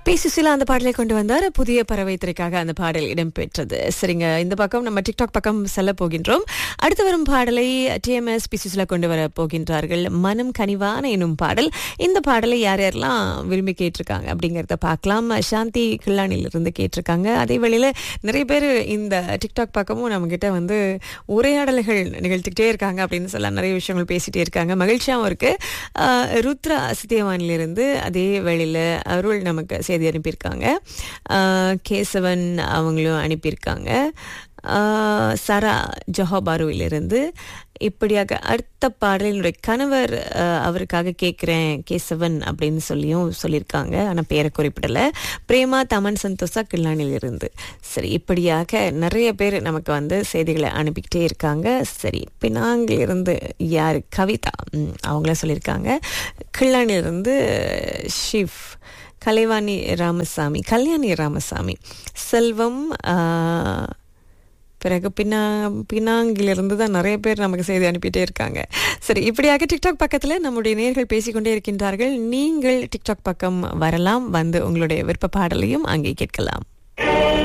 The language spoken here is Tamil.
பி சுசீலா அந்த பாடலை கொண்டு வந்தார். புதிய பறவை திரைக்காக அந்த பாடல் இடம்பெற்றது. சரிங்க, இந்த பக்கம் நம்ம டிக்டாக் பக்கம் செல்ல போகின்றோம். அடுத்து வரும் பாடலை டிஎம்எஸ் பி சுசீலா கொண்டு வர போகின்றார்கள். மனம் கனிவான எனும் பாடல். இந்த பாடலை யார் யாரெல்லாம் விரும்பி கேட்டிருக்காங்க அப்படிங்கறத பார்க்கலாம். சாந்தி கில்லானிலிருந்து கேட்டிருக்காங்க. அதே வேளையில நிறைய பேர் இந்த டிக்டாக் பக்கமும் நம்ம கிட்ட வந்து உரையாடல்கள் நிகழ்த்திக்கிட்டே இருக்காங்க அப்படின்னு சொல்லலாம். நிறைய விஷயங்கள் பேசிட்டே இருக்காங்க. மகிழ்ச்சியாகவும் இருக்கு. ருத்ரா சத்தியவானிலிருந்து அதே வேளையில அருள் நமக்கு செய்தி அனுப்பியிருக்காங்க. கேசவன் அவங்களும் அனுப்பியிருக்காங்க. சரா ஜொஹாபாருவிலிருந்து இப்படியாக அடுத்த பாடலினுடைய கணவர் அவருக்காக கேட்குறேன் கேசவன் அப்படின்னு சொல்லியிருக்காங்க. ஆனால் பேரை குறிப்பிடலை. பிரேமா தமன் சந்தோஷா கில்லானிலிருந்து. சரி, இப்படியாக நிறைய பேர் நமக்கு வந்து செய்திகளை அனுப்பிக்கிட்டே இருக்காங்க. சரி, பினாங்கிலிருந்து யார் கவிதா அவங்கள சொல்லியிருக்காங்க. கில்லானிலிருந்து ஷிவ் கலைவாணி ராமசாமி கல்யாணி ராமசாமி செல்வம் பிறகு பினாங்கிலிருந்து தான் நிறைய பேர் நமக்கு செய்தி அனுப்பிட்டே இருக்காங்க. சரி, இப்படியாக டிக்டாக் பக்கத்தில் நம்முடைய நேயர்கள் பேசிக்கொண்டே இருக்கின்றார்கள். நீங்கள் டிக்டாக் பக்கம் வரலாம், வந்து உங்களுடைய விருப்ப பாடலையும் அங்கே கேட்கலாம்.